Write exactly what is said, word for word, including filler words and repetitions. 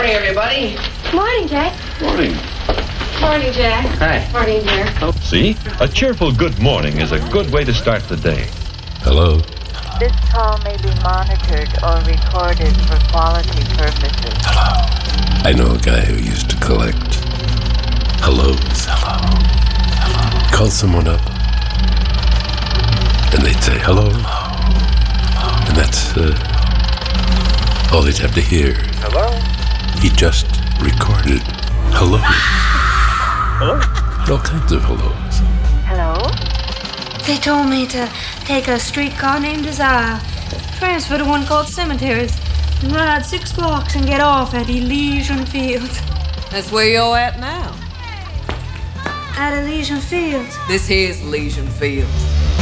Morning, everybody. Morning, Jack. Morning. Morning, Jack. Hi. Morning, dear. Oh. See? A cheerful good morning is a good way to start the day. Hello. This call may be monitored or recorded for quality purposes. Hello. I know a guy who used to collect hellos. Hello. Hello. Call someone up, and they'd say hello. Hello. And that's uh, all they'd have to hear. Hello? He just recorded hello. Hello? All kinds of hellos. Hello? They told me to take a streetcar named Desire, transfer to one called Cemeteries, and ride six blocks and get off at Elysian Fields. That's where you're at now. At Elysian Fields. This here's Elysian Fields.